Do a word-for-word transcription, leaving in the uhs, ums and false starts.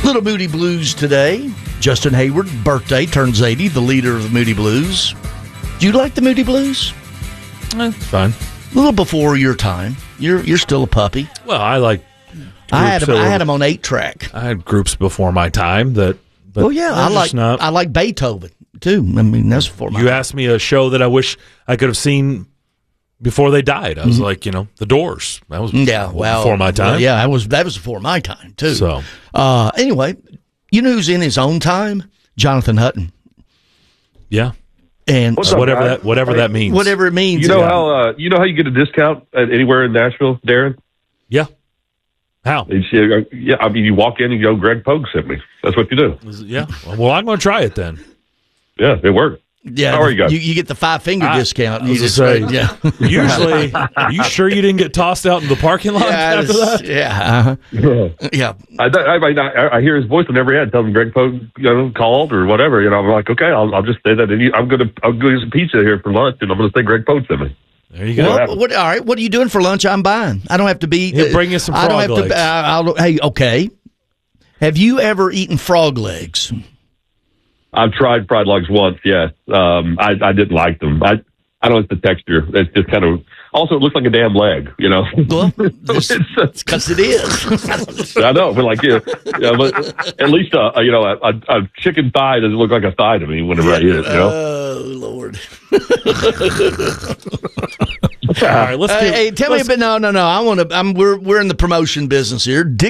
Little Moody Blues today. Justin Hayward, birthday, turns eighty, the leader of the Moody Blues. Do you like the Moody Blues? Eh, fine. A little before your time. You're you're still a puppy. Well, I like. I had them, that I were- had them on eight track. I had groups before my time that. But Well, yeah, they're I just like not- I like Beethoven too. I mean, that's before my You time. asked me a show that I wish I could have seen before they died. I was like, you know, The Doors. That was Yeah, well, before my time. well, yeah, that was that was before my time too. So, uh, anyway, you know who's in his own time? Jonathan Hutton, yeah. and What's uh, up, Whatever guys? that whatever that means. whatever it means. You know yeah. how uh, you know how you get a discount at anywhere in Nashville, Darren? Yeah. How? You see, uh, yeah, I mean, you walk in and you go, Greg Pogue sent me. That's what you do. Is it- Yeah. Well, I'm going to try it then. Yeah, it worked. Yeah, How are you guys? You, you get the five finger I- discount. I You was just gonna say, yeah. Usually, are you sure you didn't get tossed out in the parking lot Yeah, after it's- that? yeah, uh-huh. Yeah. yeah. I, I, I, I hear his voice whenever he had telling Greg Pogue, you know, called or whatever. You know, I'm like, okay, I'll, I'll just say that. And you, I'm gonna, I'll go get some pizza here for lunch, and I'm gonna say Greg Pogue sent me. There you go. Well, what, all right, what are you doing for lunch? I'm buying. I don't have to be. He'll bring you some I don't frog have legs. to. Uh, I'll, hey, okay. Have you ever eaten frog legs? I've tried fried legs once. Yes, um, I, I didn't like them. I, I don't like the texture. It's just kind of. Also, it looks like a damn leg. You know. Well, it's It's, because it is. I know, but like, yeah, yeah, but at least uh, you know, a, a, a chicken thigh doesn't look like a thigh to me whenever I eat it. You know. Oh Lord. All right, let's Hey, give, hey, tell me let's- about no, no, no. I want to. I'm. We're we're in the promotion business here. Dick